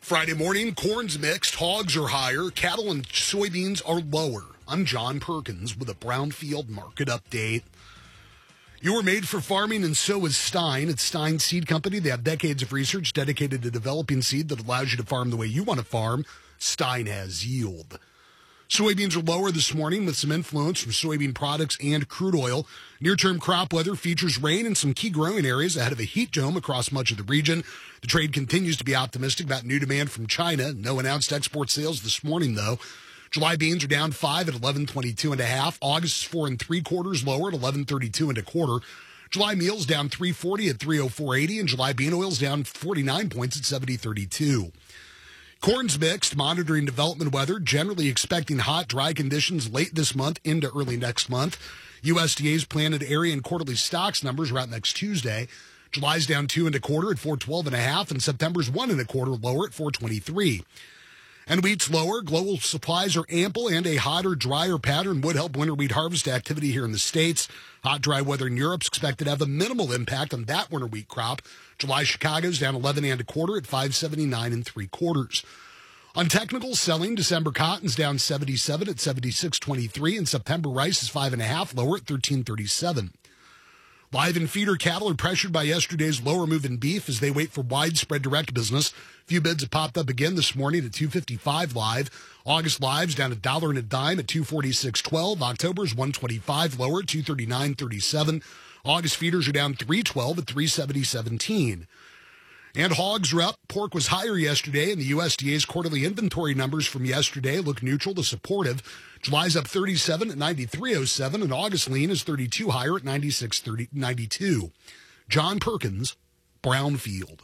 Friday morning, corn's mixed, hogs are higher, cattle and soybeans are lower. I'm John Perkins with a Brownfield Market Update. You were made for farming, and so is Stein. It's Stein Seed Company. They have decades of research dedicated to developing seed that allows you to farm the way you want to farm. Stein has yield. Soybeans are lower this morning with some influence from soybean products and crude oil. Near-term crop weather features rain in some key growing areas ahead of a heat dome across much of the region. The trade continues to be optimistic about new demand from China. No announced export sales this morning, though. July beans are down 5 at 11.22.5. August is 4 3/4 lower at 11.32 1/4. July meal's down 3.40 at 3.0480, and July bean oil's down 49 points at 70.32. Corn's mixed, monitoring development weather, generally expecting hot, dry conditions late this month into early next month. USDA's planted area and quarterly stocks numbers are out next Tuesday. July's down 2 1/4 at 412.5, and September's 1 1/4 lower at 423. And wheat's lower. Global supplies are ample, and a hotter, drier pattern would help winter wheat harvest activity here in the States. Hot, dry weather in Europe is expected to have a minimal impact on that winter wheat crop. July Chicago's down 11 1/4 at 579 3/4. On technical selling, December cotton's down 77 at 76.23, and September rice is 5 1/2 lower at 13.37. Live and feeder cattle are pressured by yesterday's lower move in beef as they wait for widespread direct business. Few bids have popped up again this morning at $255 live. August live's down $1 and a dime at $246.12. October's 125 lower at $239.37. August feeders are down 312 at 370.17. And hogs are up. Pork was higher yesterday, and the USDA's quarterly inventory numbers from yesterday look neutral to supportive. July's up 37 at 93.07, and August lean is 32 higher at 96.92. John Perkins, Brownfield.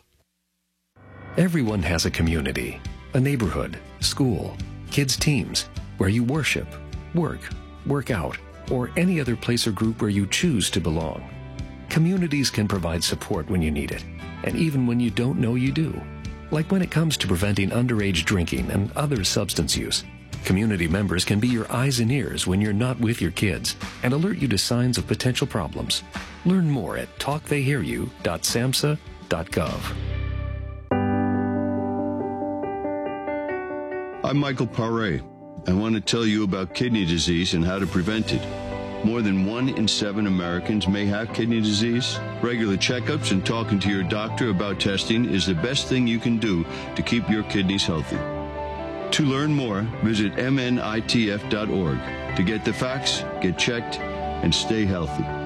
Everyone has a community, a neighborhood, school, kids' teams, where you worship, work out, or any other place or group where you choose to belong. Communities can provide support when you need it, and even when you don't know you do. Like when it comes to preventing underage drinking and other substance use. Community members can be your eyes and ears when you're not with your kids and alert you to signs of potential problems. Learn more at talktheyhearyou.samhsa.gov. I'm Michael Paré. I want to tell you about kidney disease and how to prevent it. More than 1 in 7 Americans may have kidney disease. Regular checkups and talking to your doctor about testing is the best thing you can do to keep your kidneys healthy. To learn more, visit mnitf.org. To get the facts, get checked, and stay healthy.